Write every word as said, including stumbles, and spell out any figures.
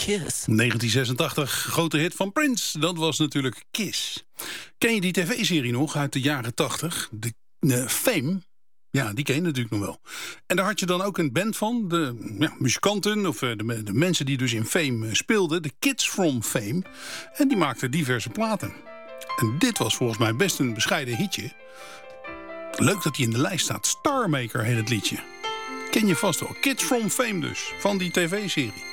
kiss. negentien zesentachtig, grote hit van Prince. Dat was natuurlijk Kiss. Ken je die tv-serie nog uit de jaren tachtig? De, de Fame? Ja, die ken je natuurlijk nog wel. En daar had je dan ook een band van. De ja, muzikanten, of de, de mensen die dus in Fame speelden. De Kids from Fame. En die maakten diverse platen. En dit was volgens mij best een bescheiden hitje. Leuk dat hij in de lijst staat. Starmaker heet het liedje. Ken je vast wel. Kids from Fame dus, van die tv-serie.